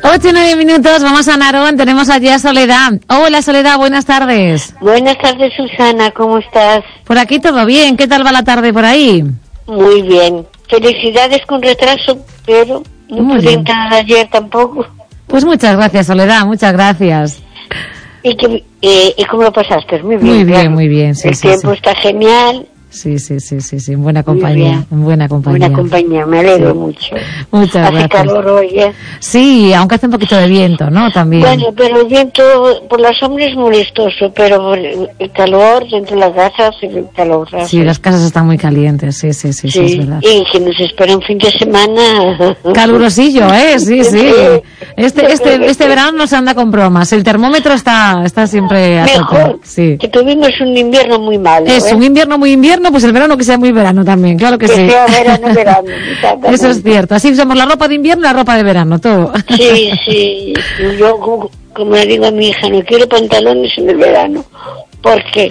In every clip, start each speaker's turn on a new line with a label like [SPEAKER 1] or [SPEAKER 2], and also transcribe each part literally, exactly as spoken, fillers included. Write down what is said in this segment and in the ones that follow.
[SPEAKER 1] Ocho y nueve minutos, vamos a Narón, tenemos allí a Soledad. Hola Soledad, buenas tardes.
[SPEAKER 2] Buenas tardes, Susana, ¿cómo estás?
[SPEAKER 1] Por aquí todo bien, ¿qué tal va la tarde por ahí?
[SPEAKER 2] Muy bien. Felicidades con retraso, pero no
[SPEAKER 1] Muy
[SPEAKER 2] pude
[SPEAKER 1] bien.
[SPEAKER 2] entrar ayer tampoco.
[SPEAKER 1] Pues muchas gracias Soledad, muchas gracias.
[SPEAKER 2] ¿Y, que, eh, ¿y cómo lo pasaste? Muy bien.
[SPEAKER 1] Muy bien,
[SPEAKER 2] claro.
[SPEAKER 1] muy bien, sí,
[SPEAKER 2] El
[SPEAKER 1] sí,
[SPEAKER 2] tiempo
[SPEAKER 1] sí.
[SPEAKER 2] está genial.
[SPEAKER 1] Sí, sí, sí, sí, sí, en buena
[SPEAKER 2] Muy
[SPEAKER 1] compañía,
[SPEAKER 2] bien.
[SPEAKER 1] en buena compañía.
[SPEAKER 2] Buena compañía, me alegro
[SPEAKER 1] Sí.
[SPEAKER 2] mucho.
[SPEAKER 1] Muchas
[SPEAKER 2] Hace
[SPEAKER 1] gracias.
[SPEAKER 2] calor hoy, ¿eh?
[SPEAKER 1] Sí, aunque hace un poquito de viento, ¿no? También.
[SPEAKER 2] Bueno, pero el viento por la sombra es molestoso, pero por el el calor dentro de la casa hace el calor. ¿sabes?
[SPEAKER 1] Sí, las casas están muy calientes, sí, sí, sí, sí, es verdad.
[SPEAKER 2] Y que nos espera un fin de semana.
[SPEAKER 1] Calurosillo, ¿eh? Sí, sí.
[SPEAKER 2] Sí.
[SPEAKER 1] Este, este, este verano no se anda con bromas. El termómetro está, está siempre a
[SPEAKER 2] Mejor,
[SPEAKER 1] tope. Sí.
[SPEAKER 2] que tuvimos un invierno muy malo.
[SPEAKER 1] Es
[SPEAKER 2] ¿eh?
[SPEAKER 1] un invierno muy invierno, pues el verano que sea muy verano también, claro que
[SPEAKER 2] Que
[SPEAKER 1] sí.
[SPEAKER 2] sea verano, verano. exactamente.
[SPEAKER 1] Eso es cierto. Así usamos la ropa de invierno y la ropa de verano, todo.
[SPEAKER 2] Sí, sí. Yo, como, como le digo a mi hija, no quiero pantalones en el verano. Porque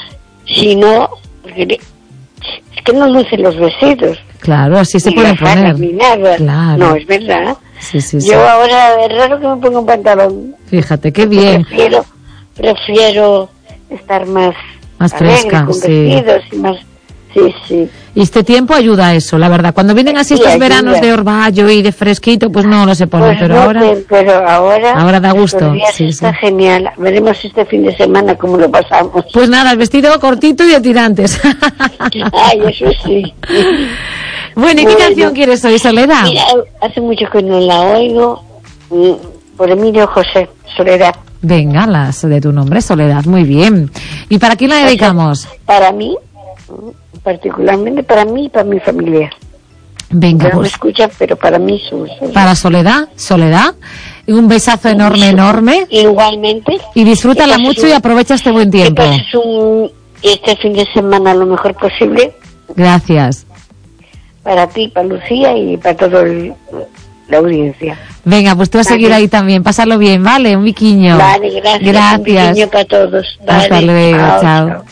[SPEAKER 2] si no, porque le- es que no lucen los vestidos.
[SPEAKER 1] Claro, así se
[SPEAKER 2] ni
[SPEAKER 1] pueden
[SPEAKER 2] las faldas,
[SPEAKER 1] poner.
[SPEAKER 2] Ni nada.
[SPEAKER 1] Claro.
[SPEAKER 2] No, es verdad.
[SPEAKER 1] Sí, sí, sí.
[SPEAKER 2] Yo ahora es raro que me ponga un pantalón.
[SPEAKER 1] Fíjate, qué bien.
[SPEAKER 2] Prefiero, prefiero estar más,
[SPEAKER 1] Más
[SPEAKER 2] alegre,
[SPEAKER 1] fresca,
[SPEAKER 2] con
[SPEAKER 1] sí.
[SPEAKER 2] vestidos y más. Sí, sí.
[SPEAKER 1] Y este tiempo ayuda a eso, la verdad. Cuando vienen así
[SPEAKER 2] Sí,
[SPEAKER 1] estos
[SPEAKER 2] ayuda.
[SPEAKER 1] veranos de orvallo y de fresquito, pues no, no se ponen.
[SPEAKER 2] Pues
[SPEAKER 1] pero
[SPEAKER 2] no,
[SPEAKER 1] ahora,
[SPEAKER 2] pero- pero ahora.
[SPEAKER 1] ahora da gusto,
[SPEAKER 2] estos días
[SPEAKER 1] sí,
[SPEAKER 2] está
[SPEAKER 1] sí.
[SPEAKER 2] genial. Veremos este fin de semana cómo lo pasamos.
[SPEAKER 1] pues nada, el vestido cortito y de tirantes.
[SPEAKER 2] Ay, eso sí.
[SPEAKER 1] Bueno, ¿y qué
[SPEAKER 2] Bueno.
[SPEAKER 1] canción quieres hoy, Soledad?
[SPEAKER 2] Mira, hace mucho que no la oigo. mm, Por Emilio José Soledad.
[SPEAKER 1] Venga, las de tu nombre, Soledad, muy bien. ¿Y para quién la dedicamos?
[SPEAKER 2] Para mí, mm, particularmente para mí y para mi familia.
[SPEAKER 1] Venga,
[SPEAKER 2] No me
[SPEAKER 1] pues
[SPEAKER 2] escuchan, pero para mí su. su-
[SPEAKER 1] para Soledad, Soledad, y un besazo enorme, enorme,
[SPEAKER 2] Igualmente.
[SPEAKER 1] y disfrútala
[SPEAKER 2] Que pases
[SPEAKER 1] mucho y
[SPEAKER 2] un-
[SPEAKER 1] aprovecha este buen
[SPEAKER 2] Que
[SPEAKER 1] tiempo.
[SPEAKER 2] pases un, este fin de semana lo mejor posible
[SPEAKER 1] Gracias.
[SPEAKER 2] para ti, para Lucía y para toda la audiencia.
[SPEAKER 1] Venga, pues tú a
[SPEAKER 2] Vale.
[SPEAKER 1] seguir ahí también, pasarlo bien, ¿vale? Un biquiño.
[SPEAKER 2] Vale, gracias. Un
[SPEAKER 1] Gracias.
[SPEAKER 2] cariño para todos.
[SPEAKER 1] Hasta
[SPEAKER 2] Vale,
[SPEAKER 1] luego,
[SPEAKER 2] chao,
[SPEAKER 1] chao.
[SPEAKER 2] chao.